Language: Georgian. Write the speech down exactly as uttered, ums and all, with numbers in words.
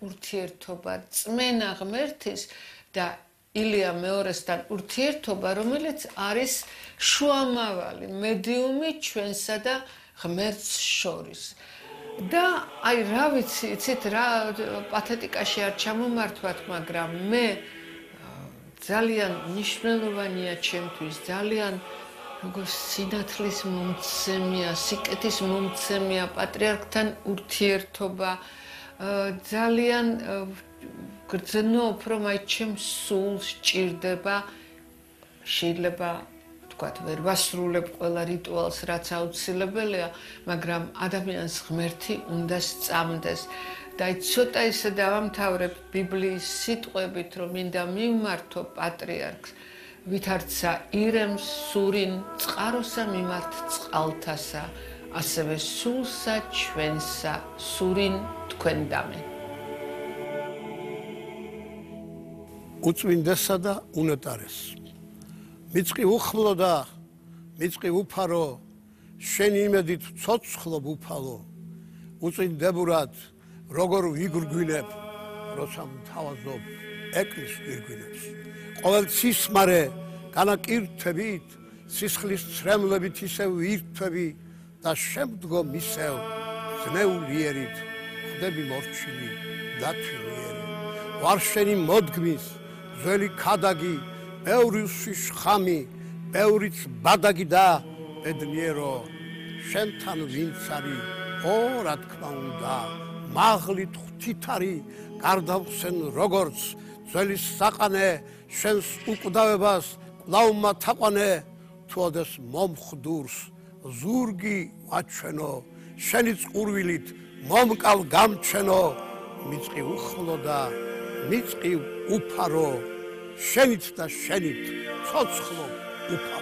ურთიერთობა, წმენა ღმერთის და ილია მეორესთან ურთიერთობა, რომელიც არის შუამავალი მედიუმი ჩვენსა და ღმერთს შორის. და აი რა ვიცი, იცით რა პათეტიკაში არ ჩამომართვათ, მაგრამ მე ძალიან მნიშვნელოვანია ჩემთვის, ძალიან როგორც სინათლის მომცემია, სიკეთის მომცემია პატრიარქთან ურთიერთობა, ძალიან გრძნობ, რომ აი ჩემს სულს ჭირდება, შეიძლება თქვათ, ვერ ვასრულებ ყველა რიტუალს, რაც აუცილებელია, მაგრამ ადამიანს ღმერთი უნდა სწამდეს. და აი ცოტა ისე დავამთავრებ ბიბლიის სიტყვებით, რომ მინდა მივმართო პატრიარქს, ვითარცა ირემს სურინ წყაროსა მიმართ წყალთასა, ასევე სულსა ჩვენსა სურინ თქვენდამე. უწმინდესა და უნეტარეს. მიწყი უხმლო და მიწყი უფარო, შენი იმედით ცოცხლობ უფალო, უწინდებურად როგორ ვიგრგვინებ, როცა მთავაზობ ეკლის გვირგვინებს. ყოველ ცისმარე განაკირთებით, სისხლის ცრემლებით ისევ ვირთვები და შემდგომ ისევ ზნეულიერით ხდები მორჩილი დათვლიერი. ვარ შენი მოდგმის ძველი ქადაგი, ბევრიუსი შხამი, ბევრიც ბადაგი და ბედნიერო, შენთან ვინც არის, ო რა თქმა უნდა, მაღლით ღვთითარი, გარდავხსენ როგორც ძველი საყანე, შენს უკვდავებას კვლავ თაყვანე, თუ ოდეს მომხდურს ზურგი ვაჩვენო, შენი წყურვილით მომკალ გამჩენო, მიწყი უხმლო და მიწყი უფარო, შენით და შენით ცოცხლობ უფალო.